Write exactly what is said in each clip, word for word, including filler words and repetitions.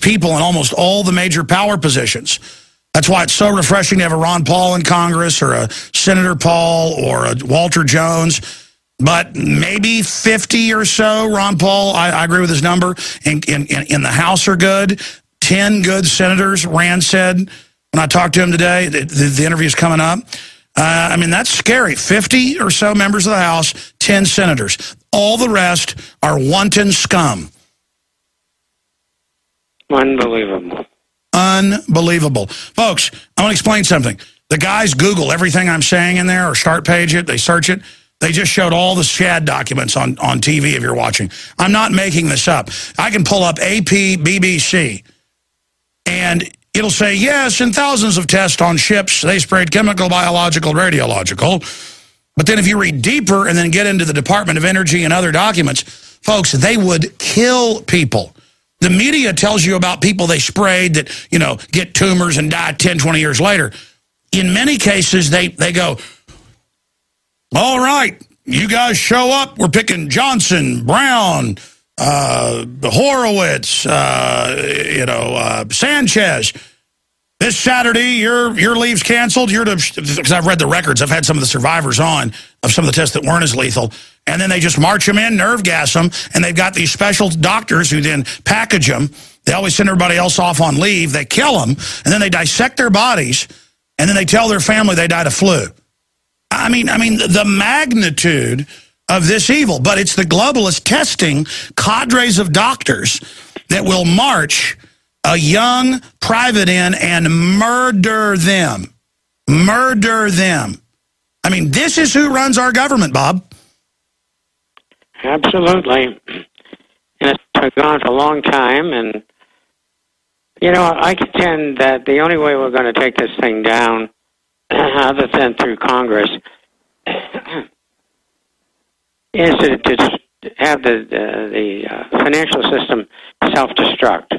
people in almost all the major power positions. That's why it's so refreshing to have a Ron Paul in Congress or a Senator Paul or a Walter Jones. But maybe fifty or so, Ron Paul, I, I agree with his number, in, in, in the House are good. ten good senators, Rand said when I talked to him today. The, the, the interview's coming up. Uh, I mean, that's scary. fifty or so members of the House, ten senators. All the rest are wanton scum. Unbelievable. Unbelievable. Folks, I want to explain something. The guys Google everything I'm saying in there or start page it, they search it. They just showed all the Shad documents on, on T V if you're watching. I'm not making this up. I can pull up A P, B B C, and it'll say, yes, in thousands of tests on ships, they sprayed chemical, biological, radiological. But then if you read deeper and then get into the Department of Energy and other documents, folks, they would kill people. The media tells you about people they sprayed that, you know, get tumors and die ten, twenty years later. In many cases, they, they go, all right, you guys show up. We're picking Johnson, Brown, uh, Horowitz, uh, you know, uh, Sanchez. This Saturday, your your leave's canceled. You're to, because I've read the records. I've had some of the survivors on of some of the tests that weren't as lethal. And then they just march them in, nerve gas them, and they've got these special doctors who then package them. They always send everybody else off on leave. They kill them, and then they dissect their bodies, and then they tell their family they died of flu. I mean, I mean, the magnitude of this evil. But it's the globalist testing cadres of doctors that will march a young private in and murder them. Murder them. I mean, this is who runs our government, Bob. Absolutely. And it's gone for a long time. And, you know, I contend that the only way we're going to take this thing down, other than through Congress, is to, to have the, uh, the uh, financial system self-destruct.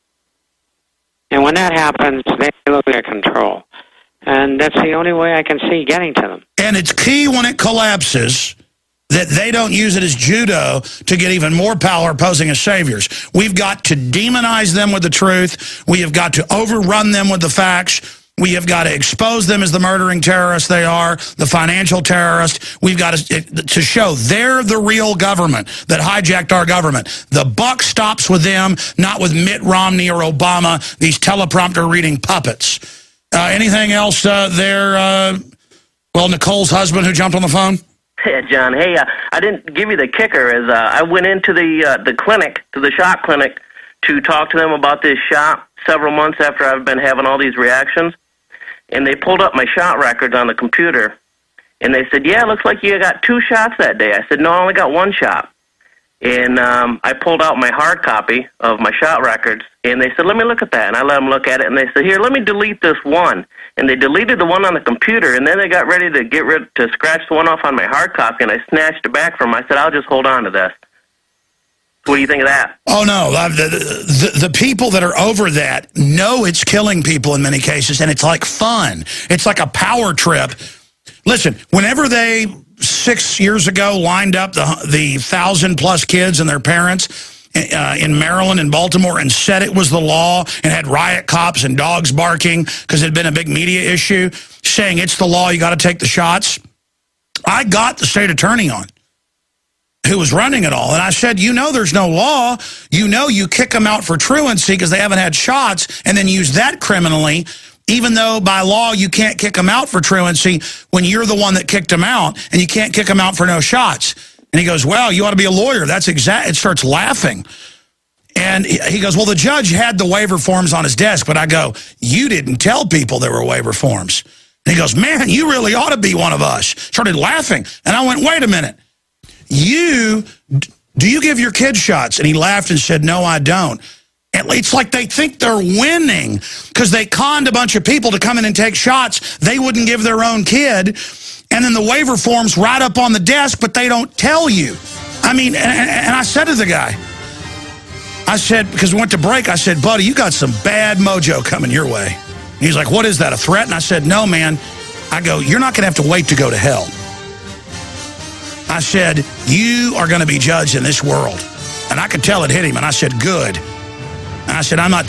And when that happens, they lose their control. And that's the only way I can see getting to them. And it's key when it collapses that they don't use it as judo to get even more power posing as saviors. We've got to demonize them with the truth. We have got to overrun them with the facts. We have got to expose them as the murdering terrorists they are, the financial terrorists. We've got to, to show they're the real government that hijacked our government. The buck stops with them, not with Mitt Romney or Obama, these teleprompter-reading puppets. Uh, anything else uh, there? Uh, well, Nicole's husband who jumped on the phone? Yeah, John. Hey, uh, I didn't give you the kicker. Is uh, I went into the uh, the clinic, to the shot clinic, to talk to them about this shot several months after I've been having all these reactions. And they pulled up my shot records on the computer, and they said, yeah, it looks like you got two shots that day. I said, no, I only got one shot. And um, I pulled out my hard copy of my shot records, and they said, let me look at that. And I let them look at it, and they said, here, let me delete this one. And they deleted the one on the computer, and then they got ready to get rid to scratch the one off on my hard copy, and I snatched it back from them. I said, I'll just hold on to this. What do you think of that? Oh, no. The, the, the people that are over that know it's killing people in many cases, and it's like fun. It's like a power trip. Listen, whenever they, six years ago, lined up the, the thousand-plus kids and their parents uh, in Maryland and Baltimore and said it was the law and had riot cops and dogs barking because it had been a big media issue, saying it's the law, you got to take the shots, I got the state attorney on, who was running it all. And I said, you know there's no law. You know you kick them out for truancy because they haven't had shots and then use that criminally, even though by law you can't kick them out for truancy when you're the one that kicked them out, and you can't kick them out for no shots. And he goes, well, you ought to be a lawyer. That's exact. It starts laughing. And he goes, well, the judge had the waiver forms on his desk, but I go, you didn't tell people there were waiver forms. And he goes, man, you really ought to be one of us. Started laughing. And I went, wait a minute. You, do you give your kids shots? And he laughed and said, no, I don't. And it's like they think they're winning because they conned a bunch of people to come in and take shots they wouldn't give their own kid. And then the waiver form's right up on the desk, but they don't tell you. I mean, and, and I said to the guy, I said, because we went to break, I said, buddy, you got some bad mojo coming your way. And he's like, what is that, a threat? And I said, no, man. I go, you're not going to have to wait to go to hell. I said, you are going to be judged in this world. And I could tell it hit him. And I said, good. And I said, I'm not